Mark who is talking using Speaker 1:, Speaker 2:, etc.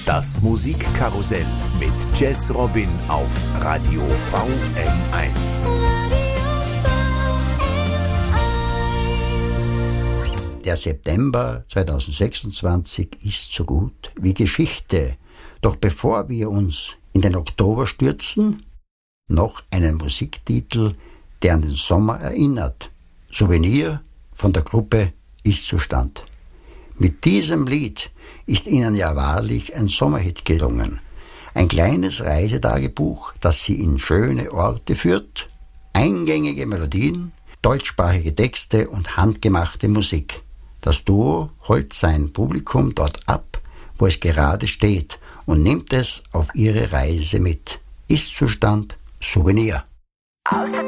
Speaker 1: Das Musikkarussell mit Jazz Robin auf Radio VM1.
Speaker 2: Der September 2026 ist so gut wie Geschichte. Doch bevor wir uns in den Oktober stürzen, noch einen Musiktitel, der an den Sommer erinnert. Souvenir von der Gruppe Ist-Zustand. Mit diesem Lied ist Ihnen ja wahrlich ein Sommerhit gelungen. Ein kleines Reisetagebuch, das Sie in schöne Orte führt, eingängige Melodien, deutschsprachige Texte und handgemachte Musik. Das Duo holt sein Publikum dort ab, wo es gerade steht, und nimmt es auf ihre Reise mit. Ist-Zustand, Souvenir.